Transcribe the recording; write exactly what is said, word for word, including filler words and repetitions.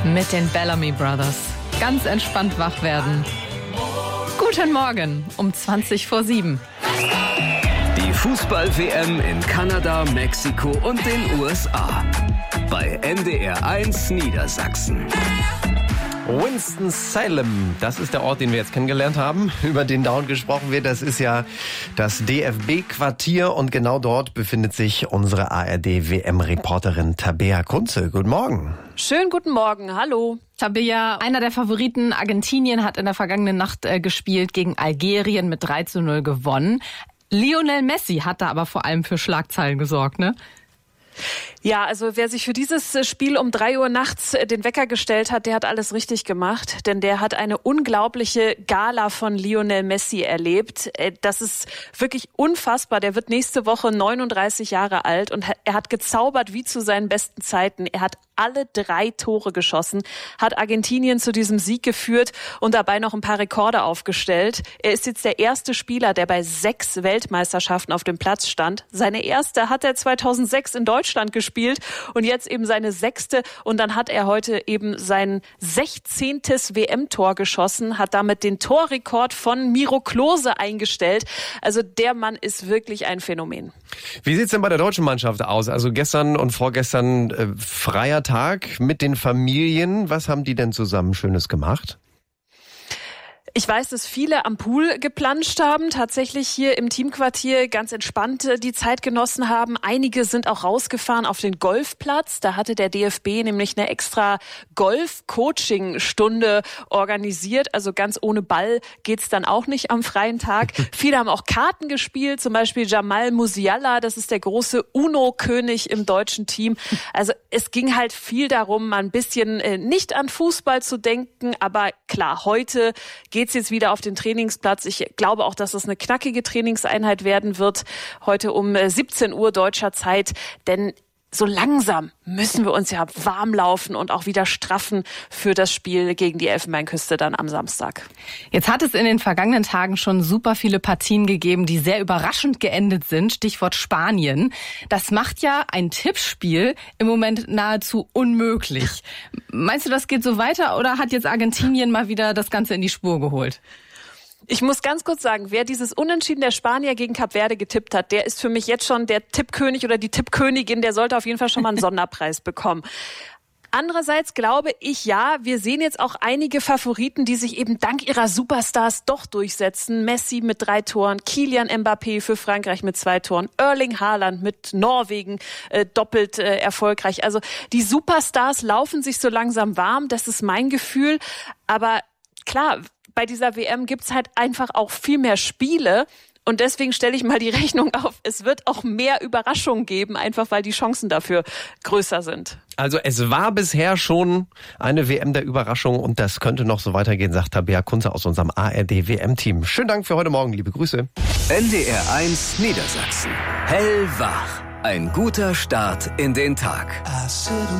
mit den Bellamy Brothers. Ganz entspannt wach werden. Guten Morgen um zwanzig vor sieben. Die Fußball-W M in Kanada, Mexiko und den U S A. Bei N D R eins Niedersachsen. Winston-Salem, das ist der Ort, den wir jetzt kennengelernt haben, über den dauernd gesprochen wird. Das ist ja das D F B-Quartier und genau dort befindet sich unsere A R D-W M-Reporterin Tabea Kunze. Guten Morgen. Schönen guten Morgen, hallo. Tabea, einer der Favoriten, Argentinien, hat in der vergangenen Nacht äh, gespielt, gegen Algerien mit drei zu null gewonnen. Lionel Messi hat da aber vor allem für Schlagzeilen gesorgt, ne? Ja, also wer sich für dieses Spiel um drei Uhr nachts den Wecker gestellt hat, der hat alles richtig gemacht. Denn der hat eine unglaubliche Gala von Lionel Messi erlebt. Das ist wirklich unfassbar. Der wird nächste Woche neununddreißig Jahre alt und er hat gezaubert wie zu seinen besten Zeiten. Er hat alle drei Tore geschossen, hat Argentinien zu diesem Sieg geführt und dabei noch ein paar Rekorde aufgestellt. Er ist jetzt der erste Spieler, der bei sechs Weltmeisterschaften auf dem Platz stand. Seine erste hat er zweitausendsechs in Deutschland gespielt und jetzt eben seine sechste. Und dann hat er heute eben sein sechzehntes W M-Tor geschossen, hat damit den Torrekord von Miro Klose eingestellt. Also der Mann ist wirklich ein Phänomen. Wie sieht's denn bei der deutschen Mannschaft aus? Also gestern und vorgestern äh, freier Tag mit den Familien. Was haben die denn zusammen Schönes gemacht? Ich weiß, dass viele am Pool geplanscht haben, tatsächlich hier im Teamquartier ganz entspannt die Zeit genossen haben. Einige sind auch rausgefahren auf den Golfplatz. Da hatte der D F B nämlich eine extra Golf-Coaching-Stunde organisiert. Also ganz ohne Ball geht's dann auch nicht am freien Tag. Viele haben auch Karten gespielt, zum Beispiel Jamal Musiala, das ist der große Uno-König im deutschen Team. Also es ging halt viel darum, mal ein bisschen nicht an Fußball zu denken. Aber klar, heute geht's jetzt wieder auf den Trainingsplatz. Ich glaube auch, dass es eine knackige Trainingseinheit werden wird, heute um siebzehn Uhr deutscher Zeit, denn so langsam müssen wir uns ja warm laufen und auch wieder straffen für das Spiel gegen die Elfenbeinküste dann am Samstag. Jetzt hat es in den vergangenen Tagen schon super viele Partien gegeben, die sehr überraschend geendet sind. Stichwort Spanien. Das macht ja ein Tippspiel im Moment nahezu unmöglich. Meinst du, das geht so weiter oder hat jetzt Argentinien mal wieder das Ganze in die Spur geholt? Ich muss ganz kurz sagen, wer dieses Unentschieden der Spanier gegen Kap Verde getippt hat, der ist für mich jetzt schon der Tippkönig oder die Tippkönigin, der sollte auf jeden Fall schon mal einen Sonderpreis bekommen. Andererseits glaube ich, ja, wir sehen jetzt auch einige Favoriten, die sich eben dank ihrer Superstars doch durchsetzen. Messi mit drei Toren, Kylian Mbappé für Frankreich mit zwei Toren, Erling Haaland mit Norwegen äh, doppelt äh, erfolgreich. Also die Superstars laufen sich so langsam warm, das ist mein Gefühl. Aber klar, bei dieser W M gibt's halt einfach auch viel mehr Spiele. Und deswegen stelle ich mal die Rechnung auf, es wird auch mehr Überraschungen geben, einfach weil die Chancen dafür größer sind. Also es war bisher schon eine W M der Überraschung und das könnte noch so weitergehen, sagt Tabea Kunze aus unserem A R D-W M-Team. Schönen Dank für heute Morgen, liebe Grüße. N D R eins Niedersachsen. Hellwach. Ein guter Start in den Tag.